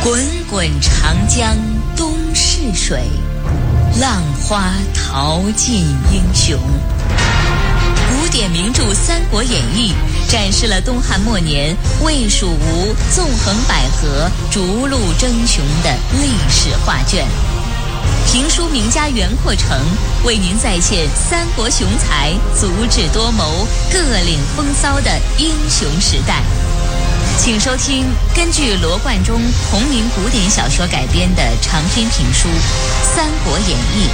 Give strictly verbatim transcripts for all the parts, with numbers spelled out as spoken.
滚滚长江东逝水，浪花淘尽英雄。古典名著《三国演义》展示了东汉末年魏蜀吴纵横捭阖、逐鹿争雄的历史画卷。评书名家袁阔成为您再现三国雄才足智多谋、各领风骚的英雄时代。请收听根据罗贯中同名古典小说改编的长篇评书《三国演义》。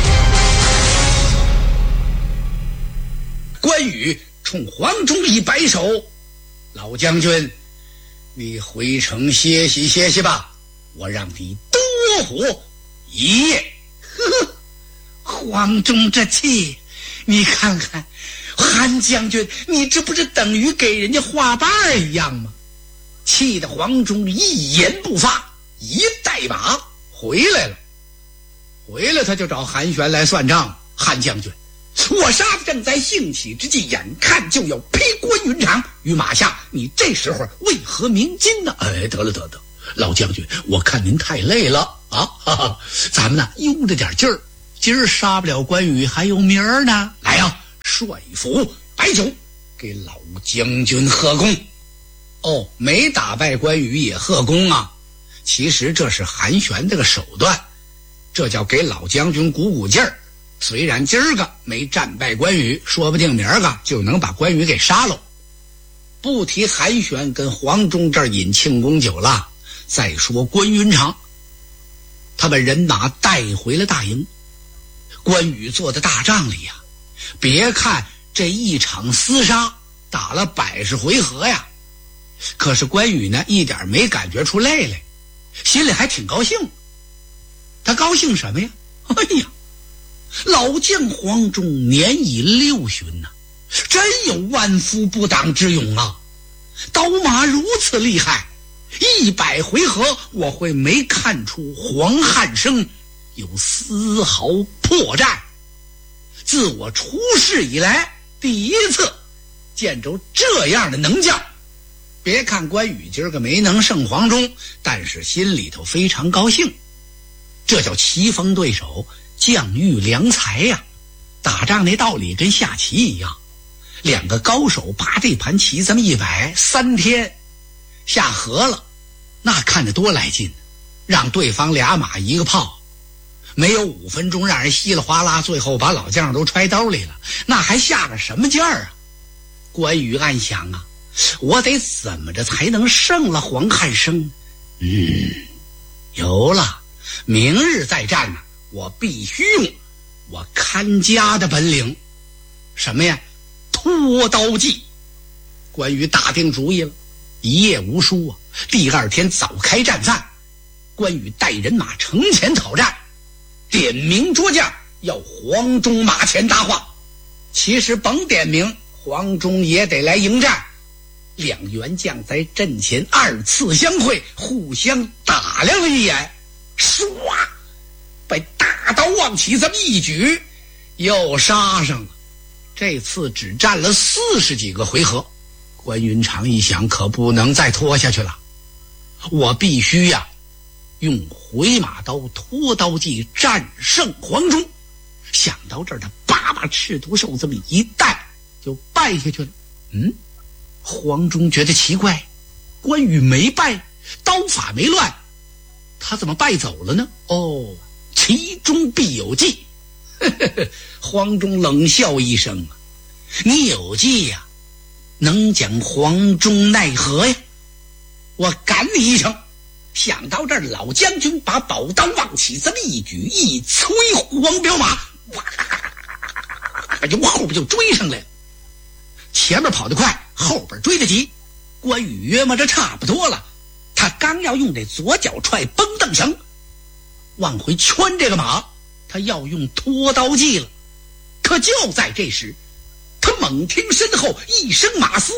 关羽冲黄忠一摆手：“老将军，你回城歇息歇息吧，我让你多活一夜。”呵呵，黄忠这气，你看看，韩将军，你这不是等于给人家画瓣一样吗？气得黄忠一言不发，一带马回来了。回来他就找韩玄来算账。韩将军，我杀的正在兴起之际，眼看就要劈关云长于马下，你这时候为何鸣金呢？哎，得了得得，老将军，我看您太累了啊，哈哈，咱们呢悠着点劲儿，今儿杀不了关羽，还有明儿呢。来啊，帅府摆酒，给老将军贺功。哦，没打败关羽也贺功啊？其实这是韩玄这个手段，这叫给老将军鼓鼓劲儿。虽然今儿个没战败关羽，说不定明儿个就能把关羽给杀了。不提韩玄跟黄忠这儿饮庆功酒了，再说关云长，他把人马带回了大营。关羽坐在大帐里呀，别看这一场厮杀打了百十回合呀，可是关羽呢一点没感觉出累来，心里还挺高兴。他高兴什么呀？哎呀，老将黄忠年已六旬呐、啊，真有万夫不挡之勇啊！刀马如此厉害，一百回合我会没看出黄汉升有丝毫破绽。自我出世以来，第一次见着这样的能将。别看关羽今儿个没能胜黄忠，但是心里头非常高兴。这叫棋逢对手，将遇良才呀、啊！打仗那道理跟下棋一样，两个高手把这盘棋这么一摆，三天下河了，那看着多来劲，让对方俩马一个炮，没有五分钟让人稀里哗啦，最后把老将都揣兜里了，那还下个什么劲儿啊？关羽暗想啊，我得怎么着才能胜了黄汉升？嗯，有了，明日再战呢、啊，我必须用我看家的本领。什么呀？拖刀计。关羽打定主意了，一夜无书啊。第二天早开战饭，关羽带人马城前讨战，点名捉将，要黄忠马前搭话。其实甭点名，黄忠也得来迎战。两员将在阵前二次相会，互相打量了一眼，唰，被大刀望起这么一举，又杀上了。这次只战了四十几个回合。关云长一想，可不能再拖下去了，我必须呀、啊，用回马刀拖刀计战胜黄忠。想到这儿，他叭叭赤兔手这么一带，就败下去了。嗯，黄忠觉得奇怪，关羽没败，刀法没乱，他怎么败走了呢？哦，其中必有计。呵呵呵，黄忠冷笑一声啊，你有计呀、啊，能将黄忠奈何呀？我赶你一程。想到这儿，老将军把宝刀望起，这么一举，一催黄骠马，哇，就后边就追上来了。前面跑得快，后边追得急。关羽约摸着差不多了，他刚要用这左脚踹绷凳绳，往回圈这个马，他要用拖刀计了。可就在这时，他猛听身后一声马嘶，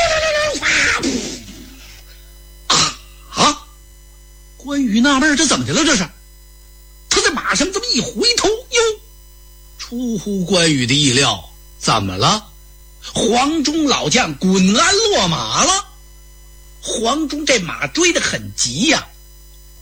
啊啊！关羽纳闷，这怎么的了？这是他在马上这么一回头，哟，出乎关羽的意料，怎么了？黄忠老将滚鞍落马了。黄忠这马追得很急呀、啊，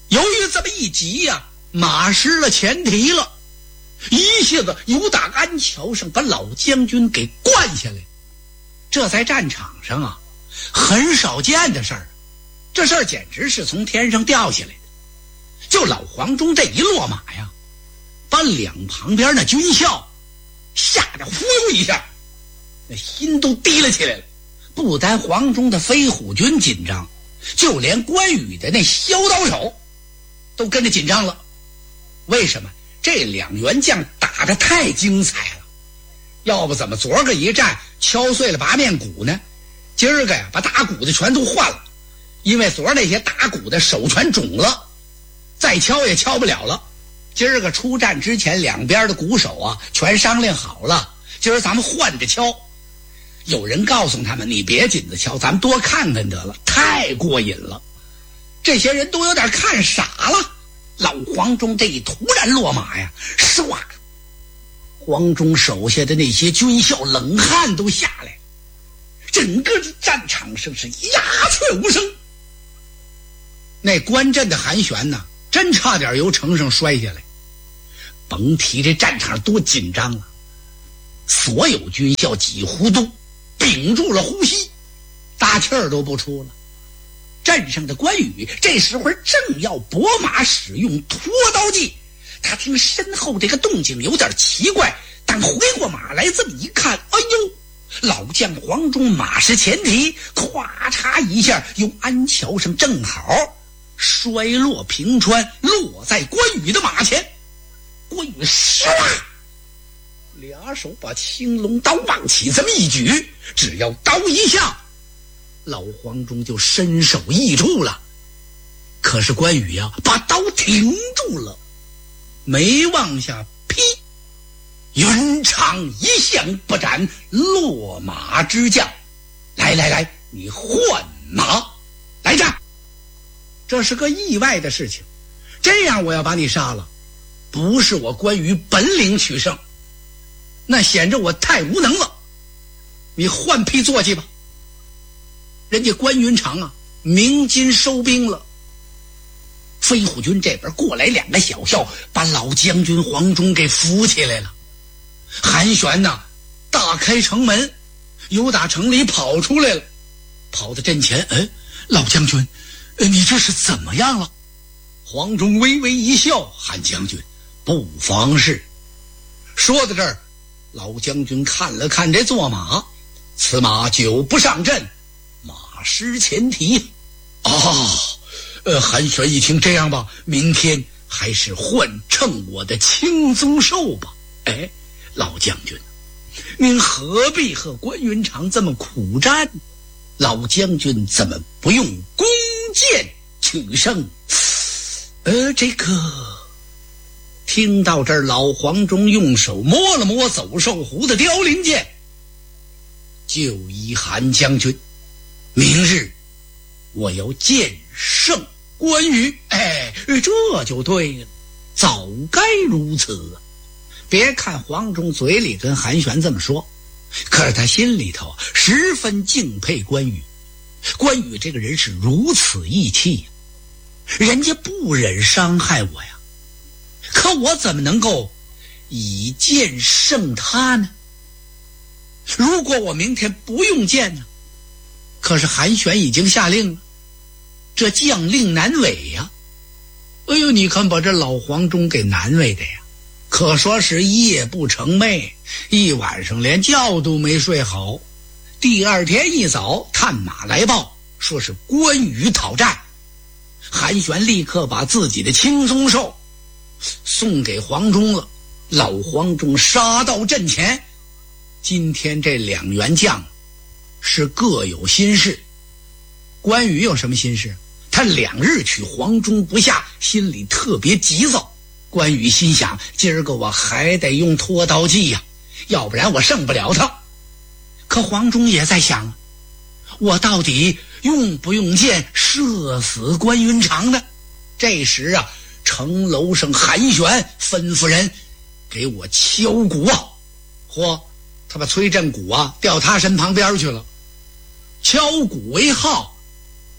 由于这么一急呀、啊，马失了前蹄了，一下子由打鞍桥上把老将军给灌下来。这在战场上啊，很少见的事儿，这事儿简直是从天上掉下来的。就老黄忠这一落马呀，把两旁边那军校吓得呼悠一下，那心都提了起来了。不单黄忠的飞虎军紧张，就连关羽的那削刀手都跟着紧张了。为什么？这两员将打得太精彩了，要不怎么昨儿个一战敲碎了八面鼓呢？今儿个呀把打鼓的全都换了，因为昨儿那些打鼓的手全肿了，再敲也敲不了了。今儿个出战之前，两边的鼓手啊全商量好了，今儿咱们换着敲。有人告诉他们，你别紧着敲，咱们多看看得了，太过瘾了。这些人都有点看傻了。老黄忠这一突然落马呀，唰，黄忠手下的那些军校冷汗都下来，整个战场上是鸦雀无声。那关阵的韩玄呢，真差点由城上摔下来。甭提这战场多紧张了，所有军校几乎都屏住了呼吸，大气儿都不出了。镇上的关羽这时候正要拨马使用拖刀计，他听身后这个动静有点奇怪，但回过马来这么一看，哎呦，老将黄忠马失前蹄，咵嚓一下由鞍桥上正好摔落平川，落在关羽的马前。关羽唰，俩手把青龙刀往起这么一举，只要刀一下，老黄忠就身首异处了。可是关羽呀、啊，把刀停住了，没往下劈。云长一向不斩落马之将，来来来，你换马来战。这是个意外的事情，这样我要把你杀了，不是我关羽本领取胜，那显着我太无能了。你换批坐骑吧。人家关云长啊，鸣金收兵了。飞虎军这边过来两个小校，把老将军黄忠给扶起来了。韩玄呐，大开城门，由打城里跑出来了，跑到阵前，哎，老将军，你这是怎么样了？黄忠微微一笑，韩将军不妨事。说到这儿，老将军看了看这坐马，此马久不上阵，马失前蹄。啊，呃，韩玄一听，这样吧，明天还是换乘我的青鬃兽吧。哎，老将军，您何必和关云长这么苦战？老将军怎么不用弓箭取胜？呃，这个听到这儿，老黄忠用手摸了摸走兽湖的凋零剑，就依韩将军，明日我要剑胜关羽。哎，这就对了，早该如此啊！别看黄忠嘴里跟韩玄这么说，可是他心里头十分敬佩关羽。关羽这个人是如此义气呀，人家不忍伤害我呀，可我怎么能够以剑胜他呢？如果我明天不用剑呢？可是韩玄已经下令了，这将令难违呀。哎呦，你看把这老黄忠给难为的呀，可说是夜不成寐，一晚上连觉都没睡好。第二天一早，探马来报，说是关羽讨战。韩玄立刻把自己的青鬃兽送给黄忠了。老黄忠杀到阵前，今天这两员将是各有心事。关羽有什么心事？他两日取黄忠不下，心里特别急躁。关羽心想，今儿个我还得用拖刀计呀、啊，要不然我胜不了他。可黄忠也在想，我到底用不用剑射死关云长呢？这时啊，城楼上韩玄吩咐人给我敲鼓啊！嚯，他把崔振鼓啊调他身旁边去了。敲鼓为号，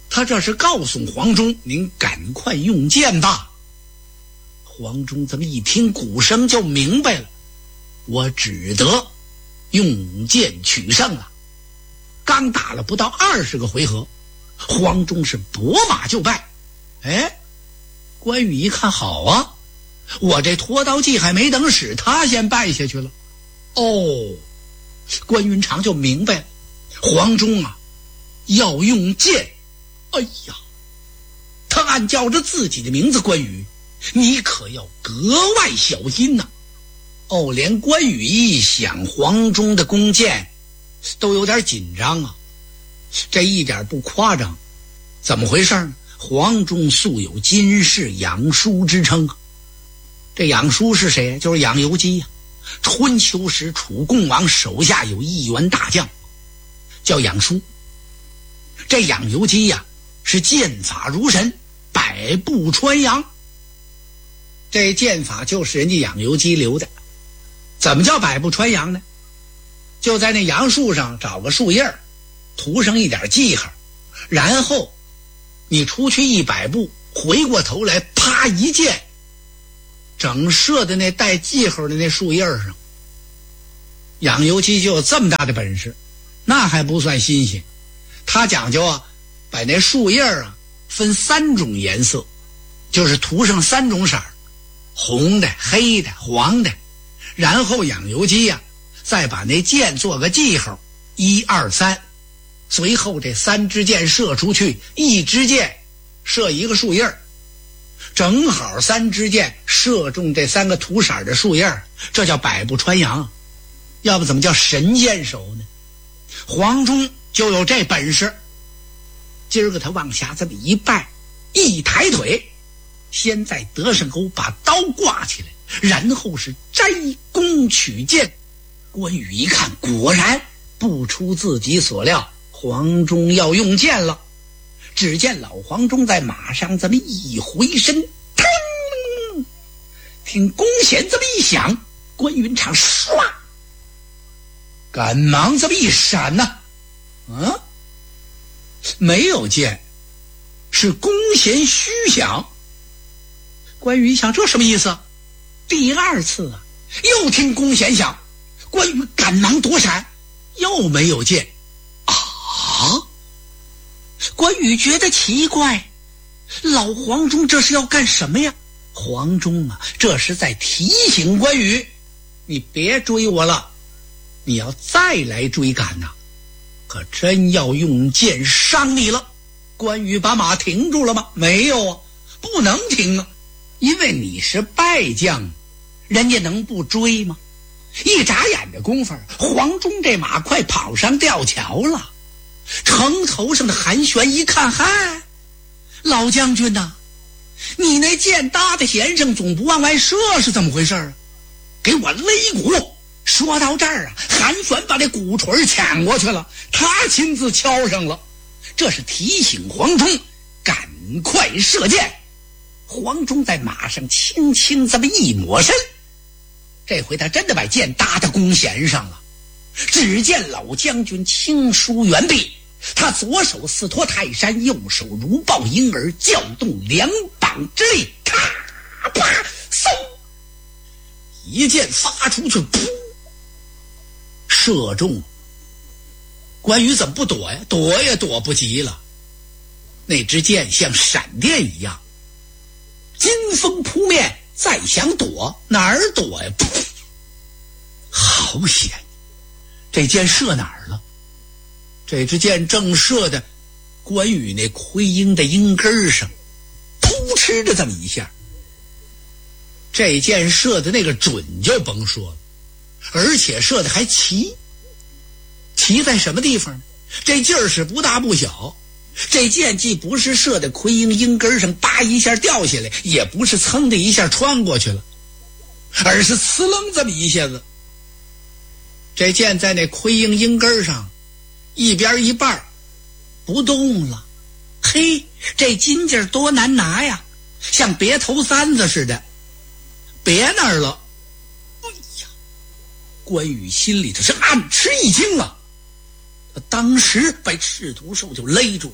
他这是告诉黄忠，您赶快用剑吧。黄忠这么一听鼓声就明白了，我只得用剑取胜了。刚打了不到二十个回合，黄忠是拨马就败。哎，关羽一看，好啊，我这拖刀计还没等使，他先败下去了。哦，关云长就明白了，黄忠啊要用剑。哎呀，他暗叫着自己的名字，关羽，你可要格外小心呐、啊！哦，连关羽一想黄忠的弓箭都有点紧张啊，这一点不夸张。怎么回事呢？黄忠素有金氏养叔之称，这养叔是谁？就是养由基呀、啊。春秋时楚共王手下有一员大将叫养叔，这养由基呀、啊、是剑法如神，百步穿杨。这剑法就是人家养由基留的。怎么叫百步穿杨呢？就在那杨树上找个树叶，涂上一点记号，然后你出去一百步，回过头来啪一箭，整射的那带记号的那树叶上。养由基就有这么大的本事，那还不算新鲜。他讲究啊，把那树叶啊分三种颜色，就是涂上三种色儿，红的、黑的、黄的。然后养由基呀、啊，再把那箭做个记号，一二三。随后这三支箭射出去，一支箭射一个树叶，正好三支箭射中这三个涂色的树叶，这叫百步穿杨。要不怎么叫神箭手呢？黄忠就有这本事。今儿个他往下这么一拜，一抬腿，先在德胜沟把刀挂起来，然后是摘弓取箭。关羽一看，果然不出自己所料，黄忠要用剑了。只见老黄忠在马上这么一回身，腾，听弓弦这么一响，关云长唰赶忙这么一闪呢、啊，啊，没有箭，是弓弦虚响。关羽一想，这什么意思？第二次啊，又听弓弦响，关羽赶忙躲闪，又没有箭。啊！关羽觉得奇怪，老黄忠这是要干什么呀？黄忠啊，这是在提醒关羽，你别追我了，你要再来追赶呐、啊，可真要用剑伤你了。关羽把马停住了吗？没有啊，不能停啊，因为你是败将，人家能不追吗？一眨眼的功夫，黄忠这马快跑上吊桥了。城头上的韩玄一看，嗨，老将军呐、啊，你那箭搭在弦上总不往外射，是怎么回事啊？给我擂鼓。说到这儿啊，韩玄把这鼓槌抢过去了，他亲自敲上了，这是提醒黄忠赶快射箭。黄忠在马上轻轻这么一抹身，这回他真的把箭搭到弓弦上了。只见老将军轻舒猿臂，他左手似托泰山，右手如抱婴儿，较动两膀之力，咔啪嗖，一箭发出去，噗，射中。关羽怎么不躲呀？躲也躲不及了，那支箭像闪电一样，金风扑面，再想躲哪儿躲呀？噗，好险！这箭射哪儿了？这支箭正射的关羽那盔缨的缨根上，扑哧的这么一下。这箭射的那个准就甭说了，而且射的还齐。齐在什么地方呢？这劲儿是不大不小。这箭既不是射在盔缨缨根上叭一下掉下来，也不是噌的一下穿过去了，而是呲楞这么一下子。这箭在那盔缨缨根上一边一半不动了。嘿，这金劲儿多难拿呀，像别头簪子似的别那儿了。哎呀，关羽心里头是暗吃一惊啊，他当时被赤兔兽就勒住，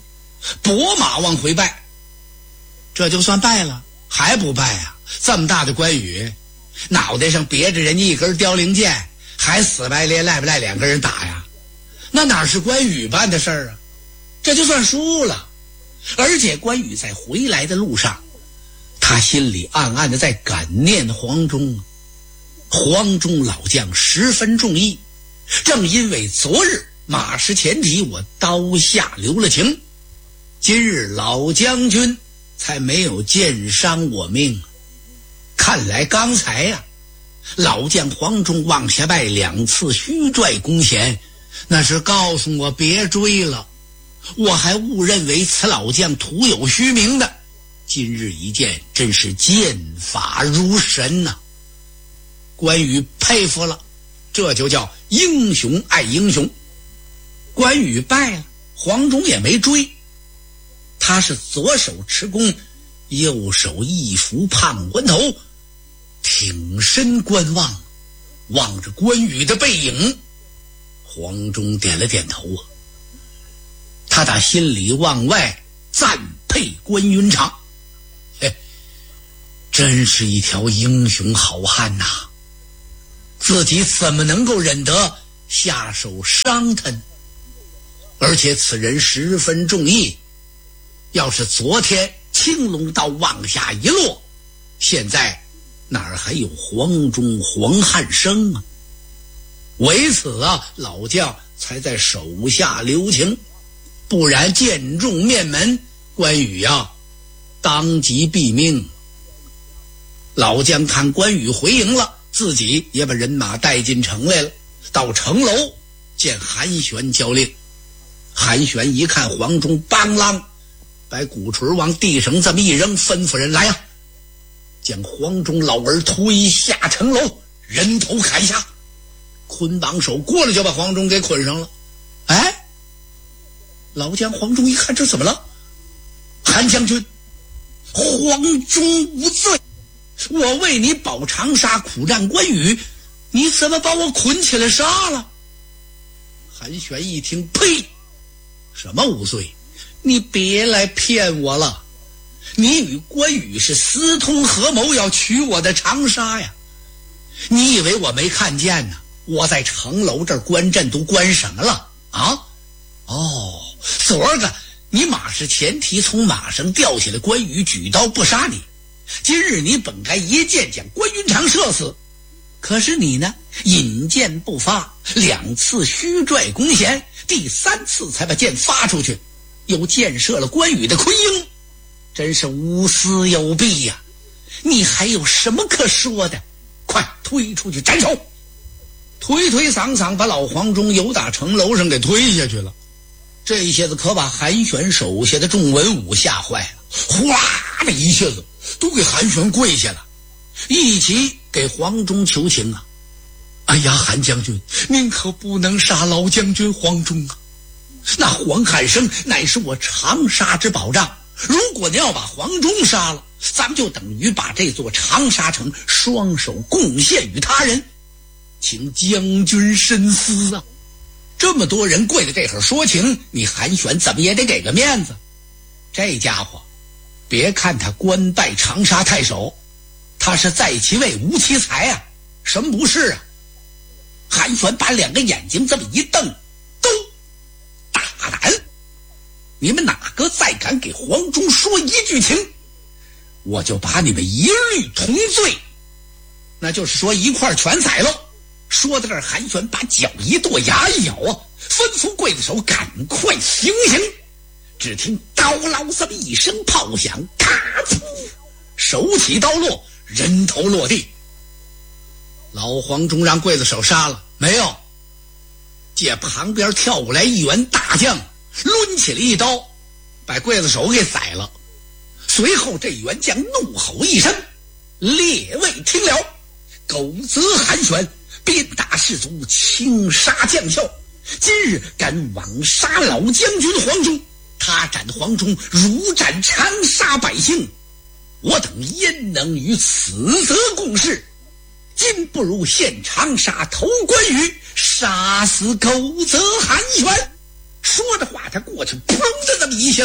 拨马往回拜。这就算拜了，还不拜啊？这么大的关羽，脑袋上别着人家一根凋零剑，还死白咧赖不赖脸跟人打呀？那哪是关羽办的事儿啊？这就算输了。而且关羽在回来的路上，他心里暗暗的在感念黄忠。黄忠老将十分中意，正因为昨日马失前蹄，我刀下留了情，今日老将军才没有箭伤我命。看来刚才呀、啊，老将黄忠往下拜两次虚拽弓弦，那是告诉我别追了。我还误认为此老将徒有虚名的，今日一见，真是剑法如神呐、啊！关羽佩服了，这就叫英雄爱英雄。关羽败了，黄忠也没追，他是左手持弓，右手一扶胖关头，挺身观望，望着关羽的背影。黄忠点了点头啊，他打心里往外赞佩关云长，嘿，真是一条英雄好汉呐、啊！自己怎么能够忍得下手伤他呢？而且此人十分中意，要是昨天青龙刀往下一落，现在哪儿还有黄忠黄汉升啊？为此啊，老将才在手下留情，不然箭中面门，关羽啊当即毙命。老将看关羽回营了，自己也把人马带进城来了。到城楼见韩玄交令，韩玄一看黄忠，邦啷把鼓槌往地上这么一扔，吩咐人来呀、啊，将黄忠老儿推下城楼，人头砍下。捆绑手过来就把黄忠给捆上了。哎，老将黄忠一看，这怎么了？韩将军，黄忠无罪，我为你保长沙，苦战关羽，你怎么把我捆起来杀了？韩玄一听，呸，什么无罪？你别来骗我了，你与关羽是私通合谋，要取我的长沙呀！你以为我没看见呢？我在城楼这儿关阵都关什么了啊？哦，昨儿个你马失前蹄，从马上掉下来，关羽举刀不杀你，今日你本该一箭将关云长射死，可是你呢，引箭不发，两次虚拽弓弦，第三次才把箭发出去，又箭射了关羽的盔缨，真是无私有弊呀、啊！你还有什么可说的？快推出去斩首！推推搡搡把老黄忠由打城楼上给推下去了。这一下子可把韩玄手下的众文武吓坏了，呼啦的一下子都给韩玄跪下了，一起给黄忠求情啊！哎呀，韩将军，您可不能杀老将军黄忠啊！那黄汉升乃是我长沙之保障，如果您要把黄忠杀了，咱们就等于把这座长沙城双手贡献于他人，请将军深思啊！这么多人跪在这会儿说情，你韩玄怎么也得给个面子。这家伙，别看他官拜长沙太守，他是在其位无其才啊，什么不是啊？韩玄把两个眼睛这么一瞪，都大胆！你们哪个再敢给黄忠说一句情，我就把你们一律同罪，那就是说一块全宰了。说到这儿，韩玄把脚一跺，牙一咬啊，吩咐刽子手赶快行刑。只听刀嗷这么一声炮响，咔嚓，手起刀落，人头落地。老黄忠让刽子手杀了没有？借旁边跳过来一员大将，抡起了一刀，把刽子手给宰了。随后这员将怒吼一声：“列位听了，狗贼韩玄鞭打士卒，轻杀将校，今日敢枉杀老将军黄忠，他斩黄忠如斩长沙百姓，我等焉能与此则共事？今不如献长沙投关羽，杀死狗贼韩玄。”说着话，他过去砰的这么一下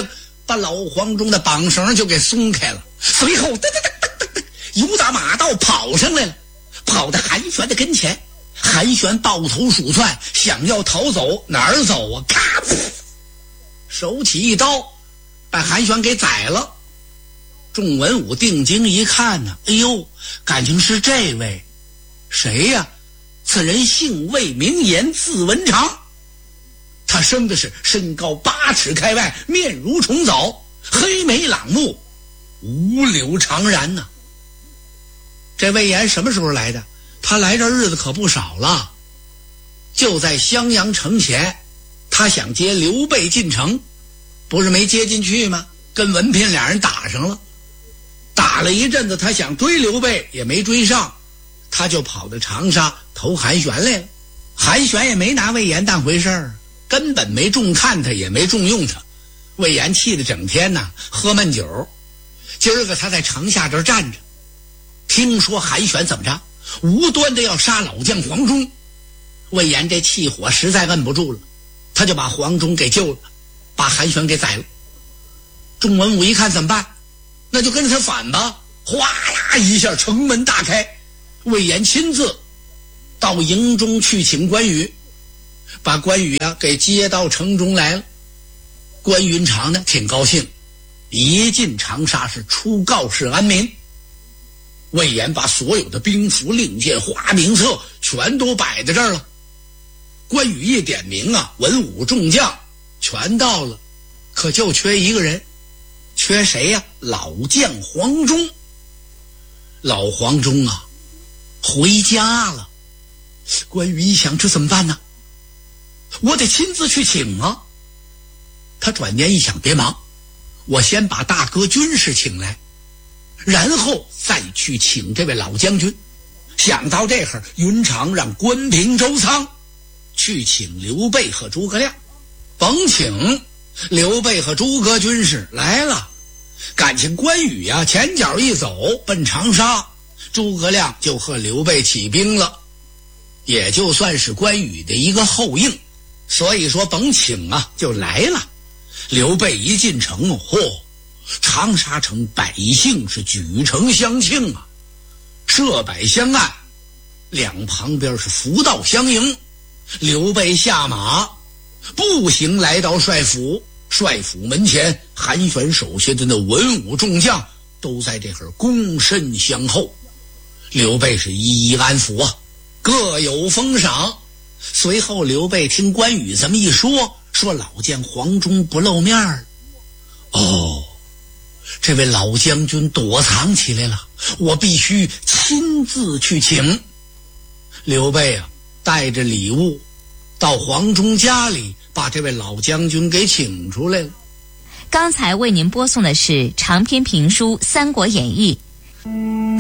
把老黄忠的绑绳就给松开了，随后噔噔噔噔噔由打马道跑上来了，跑到韩玄的跟前。韩玄抱头鼠窜，想要逃走，哪儿走啊？咔！手起一刀，把韩玄给宰了。众文武定睛一看呢、啊，哎呦，感情是这位，谁呀、啊？此人姓魏，名延，字文长。他生的是身高八尺开外，面如重枣，黑眉朗目，五柳长髯呐、啊。这魏延什么时候来的？他来这日子可不少了。就在襄阳城前，他想接刘备进城，不是没接进去吗？跟文聘俩人打上了，打了一阵子，他想追刘备也没追上，他就跑到长沙投韩玄来了。韩玄也没拿魏延当回事儿，根本没重看他，也没重用他。魏延气得整天呢喝闷酒。今儿个他在城下这儿站着，听说韩玄怎么着无端的要杀老将黄忠，魏延这气火实在摁不住了，他就把黄忠给救了，把韩玄给宰了。众文武一看怎么办？那就跟着他反吧。哗啦一下城门大开，魏延亲自到营中去请关羽，把关羽啊给接到城中来了。关云长呢挺高兴，一进长沙是出告示安民。魏延把所有的兵符令箭花名册全都摆在这儿了。关羽一点名啊，文武众将全到了，可就缺一个人。缺谁呀、啊？老将黄忠。老黄忠啊回家了。关羽一想，这怎么办呢？我得亲自去请啊。他转念一想，别忙，我先把大哥军师请来，然后再去请这位老将军。想到这会儿，云长让关平、周仓去请刘备和诸葛亮。甭请，刘备和诸葛军师来了，感情关羽呀、啊、前脚一走奔长沙，诸葛亮就和刘备起兵了，也就算是关羽的一个后应。所以说甭请啊，就来了。刘备一进城，嚯、哦，长沙城百姓是举城相庆啊，设摆香案，两旁边是扶道相迎。刘备下马步行来到帅府，帅府门前韩玄手下的那文武众将都在这会儿躬身相候。刘备是一一安抚啊，各有封赏。随后刘备听关羽这么一说，说老将黄忠不露面儿。哦，这位老将军躲藏起来了，我必须亲自去请。刘备啊带着礼物到黄忠家里，把这位老将军给请出来了。 刚才为您播送的是长篇评书《三国演义》。